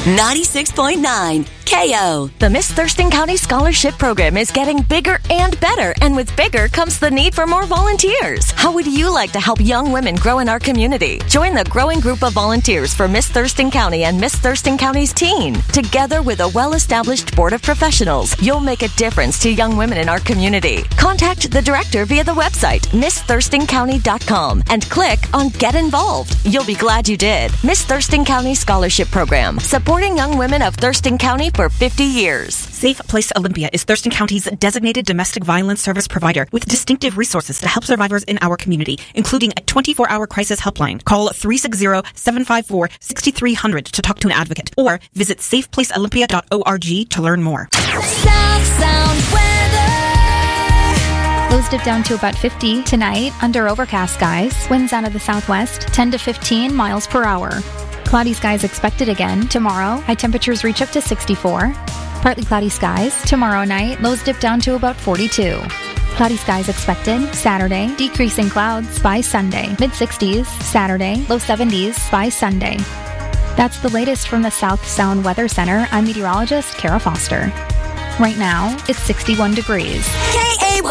96.9 KO. The Miss Thurston County Scholarship Program is getting bigger and better, and with bigger comes the need for more volunteers. How would you like to help young women grow in our community? Join the growing group of volunteers for Miss Thurston County and Miss Thurston County's teen. Together with a well-established board of professionals, you'll make a difference to young women in our community. Contact the director via the website, MissThurstonCounty.com, and click on Get Involved. You'll be glad you did. Miss Thurston County Scholarship Program, supporting young women of Thurston County for 50 years. Safe Place Olympia is Thurston County's designated domestic violence service provider with distinctive resources to help survivors in our community, including a 24-hour crisis helpline. Call 360-754-6300 to talk to an advocate, or visit safeplaceolympia.org to learn more. South Sound weather. Lows dip down to about 50 tonight under overcast skies. Winds out of the southwest, 10 to 15 miles per hour. Cloudy skies expected again tomorrow. High temperatures reach up to 64. Partly cloudy skies tomorrow night. Lows dip down to about 42. Cloudy skies expected Saturday. Decreasing clouds by Sunday. Mid-60s Saturday. Low 70s by Sunday. That's the latest from the South Sound Weather Center. I'm meteorologist Kara Foster. Right now, it's 61 degrees. KAYE.